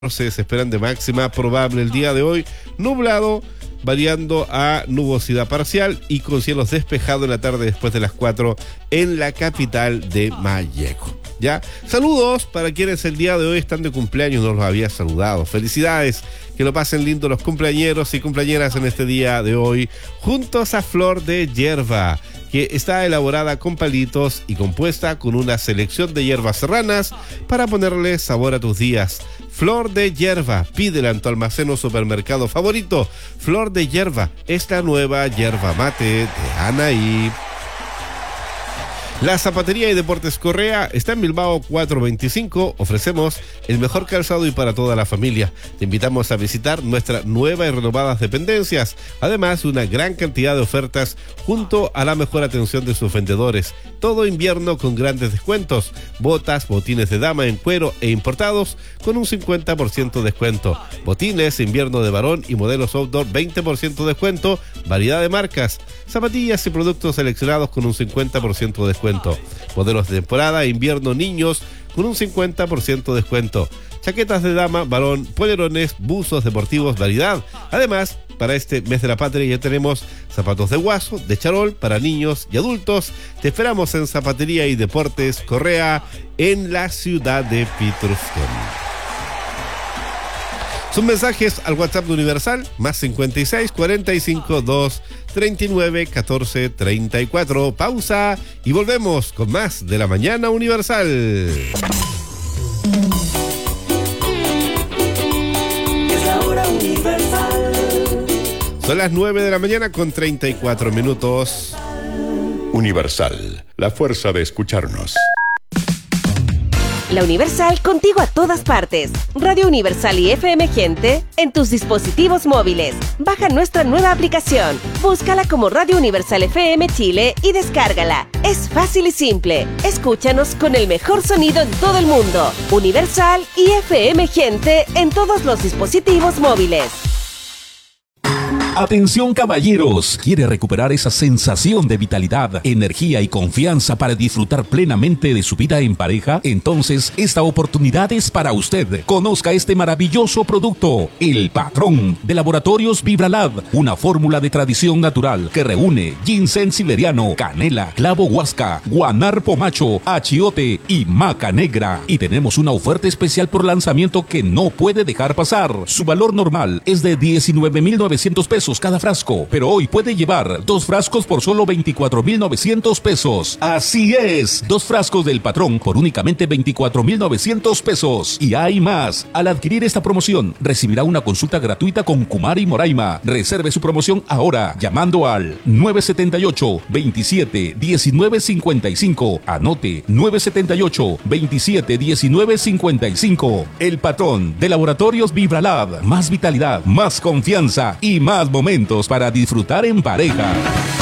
se esperan de máxima probable el día de hoy, nublado, variando a nubosidad parcial y con cielos despejados en la tarde después de las 4 en la capital de Malleco. ¿Ya? Saludos para quienes el día de hoy están de cumpleaños, no los había saludado. Felicidades, que lo pasen lindo los cumpleañeros y cumpleañeras en este día de hoy, juntos a Flor de Hierba, que está elaborada con palitos y compuesta con una selección de hierbas serranas para ponerle sabor a tus días. Flor de Hierba, pídela en tu almacén o supermercado favorito. Flor de Hierba es la nueva yerba mate de Anaí. La Zapatería y Deportes Correa está en Bilbao 425. Ofrecemos el mejor calzado y para toda la familia. Te invitamos a visitar nuestras nuevas y renovadas dependencias, además de una gran cantidad de ofertas junto a la mejor atención de sus vendedores. Todo invierno con grandes descuentos. Botas, botines de dama en cuero e importados con un 50% de descuento. Botines, invierno de varón y modelos outdoor 20% de descuento. Variedad de marcas. Zapatillas y productos seleccionados con un 50% de descuento. Modelos de temporada, invierno, niños con un 50% de descuento. Chaquetas de dama, varón, polerones, buzos deportivos, variedad. Además, para este mes de la patria ya tenemos zapatos de guaso, de charol, para niños y adultos. Te esperamos en Zapatería y Deportes Correa, en la ciudad de Pitruftén. Sus mensajes al WhatsApp de Universal, más 56 45 2 39 14 34. Pausa y volvemos con más de la mañana Universal. Es la hora Universal. Son las 9 de la mañana con 34 minutos. Universal, la fuerza de escucharnos. La Universal contigo a todas partes. Radio Universal y FM Gente en tus dispositivos móviles. Baja nuestra nueva aplicación. Búscala como Radio Universal FM Chile y descárgala. Es fácil y simple. Escúchanos con el mejor sonido en todo el mundo. Universal y FM Gente en todos los dispositivos móviles. Atención caballeros, ¿quiere recuperar esa sensación de vitalidad, energía y confianza para disfrutar plenamente de su vida en pareja? Entonces, esta oportunidad es para usted. Conozca este maravilloso producto, El Patrón, de Laboratorios Vibralab, una fórmula de tradición natural que reúne ginseng siberiano, canela, clavo huasca, guanar pomacho, achiote y maca negra. Y tenemos una oferta especial por lanzamiento que no puede dejar pasar. Su valor normal es de 19,900 pesos cada frasco, pero hoy puede llevar 2 frascos por solo 24,900 pesos. Así es, 2 frascos del Patrón por únicamente 24,900 pesos. Y hay más. Al adquirir esta promoción, recibirá una consulta gratuita con Kumari Moraima. Reserve su promoción ahora, llamando al 978 27 19 55. Anote 978 27 19 55. El Patrón de Laboratorios Vibralab. Más vitalidad, más confianza y más momentos para disfrutar en pareja.